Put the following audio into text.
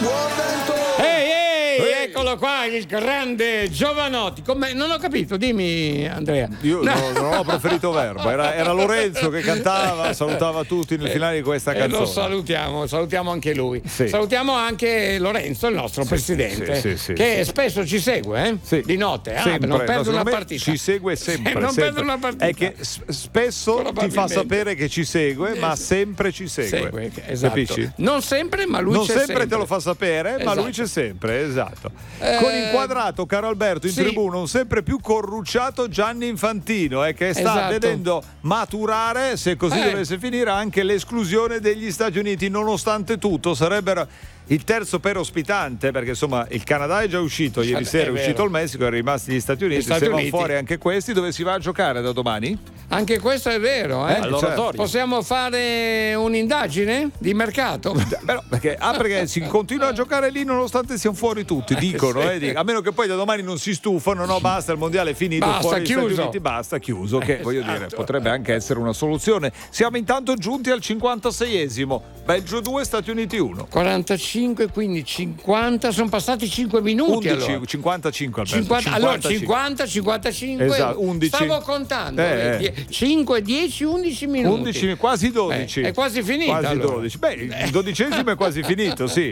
Ehi, eccolo qua, il grande Jovanotti. Non ho capito, dimmi Andrea. Io non ho preferito verbo, era Lorenzo che cantava, salutava tutti nel finale di questa canzone. Lo salutiamo anche lui. Sì. Salutiamo anche Lorenzo, il nostro presidente, sì, che spesso ci segue, Sì. di notte. Sempre, non perde una me partita. ci segue sempre. Non sempre. perde una partita. È che spesso ti fa sapere che ci segue, ma sempre ci segue. Esatto. Capisci? Non sempre, ma lui Non c'è sempre te lo fa sapere, ma lui c'è sempre, esatto. Con inquadrato, caro Alberto, in tribuna un sempre più corrucciato Gianni Infantino, che sta vedendo maturare, se così dovesse finire, anche l'esclusione degli Stati Uniti. Nonostante tutto sarebbero il terzo per ospitante, perché insomma il Canada è già uscito, ieri sera è uscito il Messico, erano rimasti gli Stati Uniti, se vanno fuori anche questi, dove si va a giocare da domani? Anche questo è vero, certo. Possiamo fare un'indagine di mercato? Però, perché si continua a giocare lì nonostante siano fuori tutti, dicono, a meno che poi da domani non si stufano, no, basta, il mondiale è finito, fuori gli Stati Uniti, basta, chiuso, che voglio dire, potrebbe anche essere una soluzione. Siamo intanto giunti al 56esimo, Belgio 2, Stati Uniti 1. 45, quindi 50, sono passati 5 minuti 11, allora. 55 Alberto. 50, allora 50, 55, esatto, 11. Stavo contando, 5, 10, 11 minuti. 11, quasi 12. È quasi finito. Quasi allora. 12. Beh, il 12esimo è quasi finito, sì.